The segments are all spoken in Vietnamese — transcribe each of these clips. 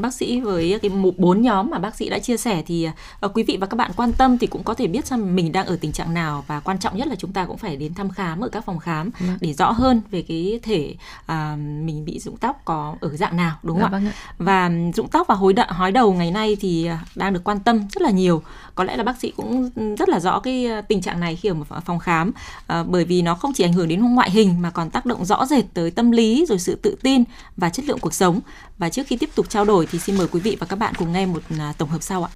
bác sĩ với cái 4 nhóm mà bác sĩ đã chia sẻ. Thì quý vị và các bạn quan tâm thì cũng có thể biết xem mình đang ở tình trạng nào, và quan trọng nhất là chúng ta cũng phải đến thăm khám ở các phòng khám để rõ hơn về cái thể mình bị rụng tóc có ở dạng nào, đúng không ạ? Và rụng tóc và hói đầu ngày nay thì đang được quan tâm rất là nhiều. Có lẽ là bác sĩ cũng rất là rõ cái tình trạng này khi ở một phòng khám, bởi vì nó không chỉ ảnh hưởng đến ngoại hình mà còn tác động rõ rệt tới tâm lý, rồi sự tự tin và chất lượng cuộc sống. Và trước khi tiếp tục trao đổi thì xin mời quý vị và các bạn cùng nghe một tổng hợp sau ạ.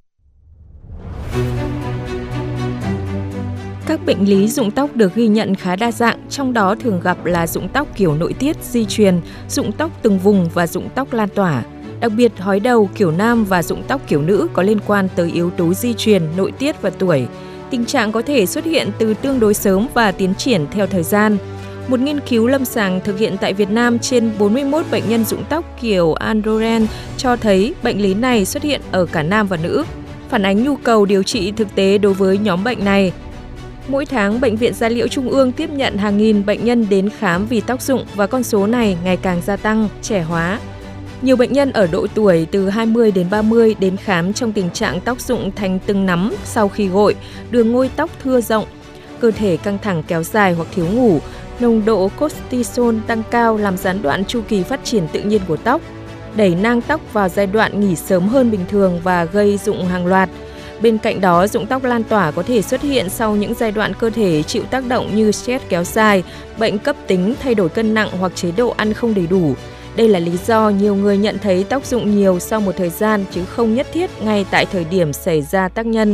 Các bệnh lý rụng tóc được ghi nhận khá đa dạng, trong đó thường gặp là rụng tóc kiểu nội tiết, di truyền, rụng tóc từng vùng và rụng tóc lan tỏa. Đặc biệt, hói đầu kiểu nam và rụng tóc kiểu nữ có liên quan tới yếu tố di truyền, nội tiết và tuổi. Tình trạng có thể xuất hiện từ tương đối sớm và tiến triển theo thời gian. Một nghiên cứu lâm sàng thực hiện tại Việt Nam trên 41 bệnh nhân rụng tóc kiểu androgen cho thấy bệnh lý này xuất hiện ở cả nam và nữ, phản ánh nhu cầu điều trị thực tế đối với nhóm bệnh này. Mỗi tháng, Bệnh viện Da liễu Trung ương tiếp nhận hàng nghìn bệnh nhân đến khám vì tóc rụng và con số này ngày càng gia tăng, trẻ hóa. Nhiều bệnh nhân ở độ tuổi từ 20 đến 30 đến khám trong tình trạng tóc rụng thành từng nắm sau khi gội, đường ngôi tóc thưa rộng, cơ thể căng thẳng kéo dài hoặc thiếu ngủ, nồng độ cortisol tăng cao làm gián đoạn chu kỳ phát triển tự nhiên của tóc, đẩy nang tóc vào giai đoạn nghỉ sớm hơn bình thường và gây rụng hàng loạt. Bên cạnh đó, rụng tóc lan tỏa có thể xuất hiện sau những giai đoạn cơ thể chịu tác động như stress kéo dài, bệnh cấp tính, thay đổi cân nặng hoặc chế độ ăn không đầy đủ. Đây là lý do nhiều người nhận thấy tóc rụng nhiều sau một thời gian chứ không nhất thiết ngay tại thời điểm xảy ra tác nhân.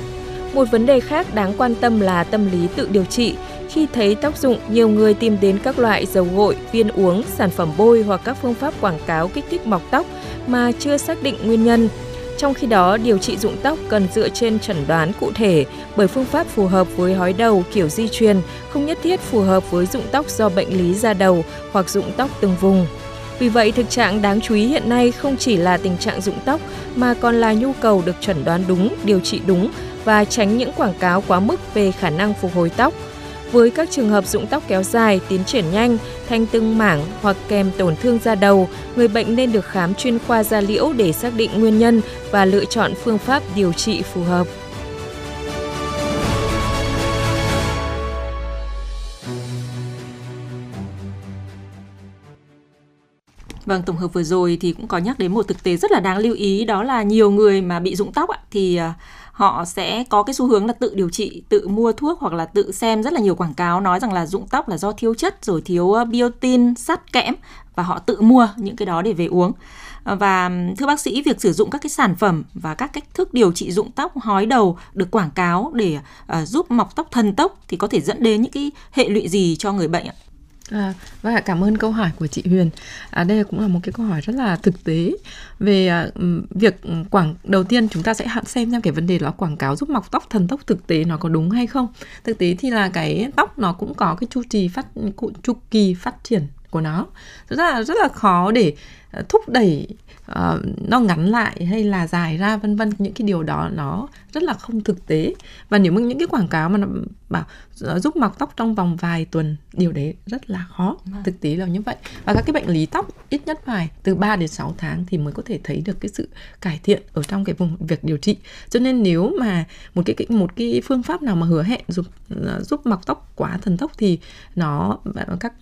Một vấn đề khác đáng quan tâm là tâm lý tự điều trị. Khi thấy tóc rụng, nhiều người tìm đến các loại dầu gội, viên uống, sản phẩm bôi hoặc các phương pháp quảng cáo kích thích mọc tóc mà chưa xác định nguyên nhân. Trong khi đó, điều trị rụng tóc cần dựa trên chẩn đoán cụ thể bởi phương pháp phù hợp với hói đầu kiểu di truyền, không nhất thiết phù hợp với rụng tóc do bệnh lý da đầu hoặc rụng tóc từng vùng. Vì vậy, thực trạng đáng chú ý hiện nay không chỉ là tình trạng rụng tóc mà còn là nhu cầu được chẩn đoán đúng, điều trị đúng và tránh những quảng cáo quá mức về khả năng phục hồi tóc. Với các trường hợp rụng tóc kéo dài, tiến triển nhanh, thành từng mảng hoặc kèm tổn thương da đầu, người bệnh nên được khám chuyên khoa da liễu để xác định nguyên nhân và lựa chọn phương pháp điều trị phù hợp. Vâng, tổng hợp vừa rồi thì cũng có nhắc đến một thực tế rất là đáng lưu ý, đó là nhiều người mà bị rụng tóc thì họ sẽ có cái xu hướng là tự điều trị, tự mua thuốc hoặc là tự xem rất là nhiều quảng cáo nói rằng là rụng tóc là do thiếu chất, rồi thiếu biotin, sắt, kẽm, và họ tự mua những cái đó để về uống. Và thưa bác sĩ, việc sử dụng các cái sản phẩm và các cách thức điều trị rụng tóc, hói đầu được quảng cáo để giúp mọc tóc thần tốc thì có thể dẫn đến những cái hệ lụy gì cho người bệnh ạ? Và cảm ơn câu hỏi của chị Huyền. Đây cũng là một cái câu hỏi rất là thực tế về việc đầu tiên chúng ta sẽ xem cái vấn đề là quảng cáo giúp mọc tóc thần tốc thực tế nó có đúng hay không. Thực tế thì là cái tóc nó cũng có cái chu kỳ phát triển của nó rất là khó để thúc đẩy nó ngắn lại hay là dài ra vân vân. Những cái điều đó nó rất là không thực tế, và nếu mà những cái quảng cáo mà nó bảo giúp mọc tóc trong vòng vài tuần, điều đấy rất là khó. Thực tế là như vậy. Và các cái bệnh lý tóc ít nhất phải từ 3 đến 6 tháng thì mới có thể thấy được cái sự cải thiện ở trong cái việc điều trị. Cho nên nếu mà một cái phương pháp nào mà hứa hẹn giúp mọc tóc quá thần tốc thì các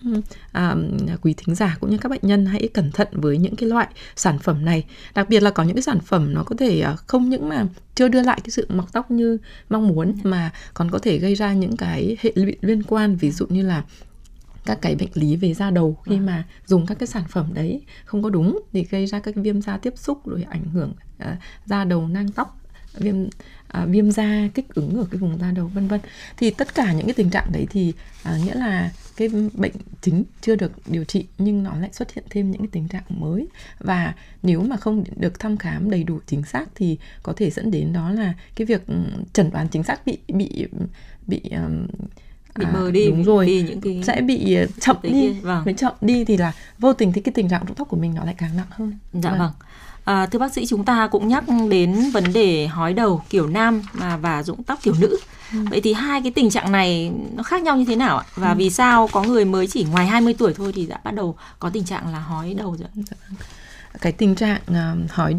quý thính giả cũng như các bệnh nhân hãy cẩn thận với những cái loại sản phẩm này. Đặc biệt là có những cái sản phẩm nó có thể không những mà chưa đưa lại cái sự mọc tóc như mong muốn mà còn có thể gây ra những cái hệ lụy liên quan, ví dụ như là các cái bệnh lý về da đầu khi mà dùng các cái sản phẩm đấy không có đúng thì gây ra các cái viêm da tiếp xúc, rồi ảnh hưởng da đầu, nang tóc, viêm da, kích ứng ở cái vùng da đầu vân vân. Thì tất cả những cái tình trạng đấy thì nghĩa là cái bệnh chính chưa được điều trị nhưng nó lại xuất hiện thêm những cái tình trạng mới, và nếu mà không được thăm khám đầy đủ chính xác thì có thể dẫn đến đó là cái việc chẩn đoán chính xác bị mờ đi, đúng rồi, vì những cái sẽ bị chậm đi. Vâng. Chậm đi thì là vô tình thì cái tình trạng rụng tóc của mình nó lại càng nặng hơn. Dạ vâng. Thưa bác sĩ, chúng ta cũng nhắc đến vấn đề hói đầu kiểu nam và rụng tóc kiểu nữ. Vậy thì hai cái tình trạng này nó khác nhau như thế nào ạ? Và vì sao có người mới chỉ ngoài 20 tuổi thôi thì đã bắt đầu có tình trạng là hói đầu rồi? Cái tình trạng hói